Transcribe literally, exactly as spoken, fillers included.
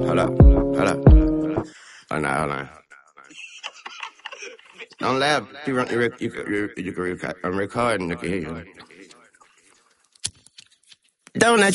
Hold up, hold up. Hold on, hold on. Don't laugh. You, run, you, rec- you, you, you can record. I'm recording. I can hear you. Don't let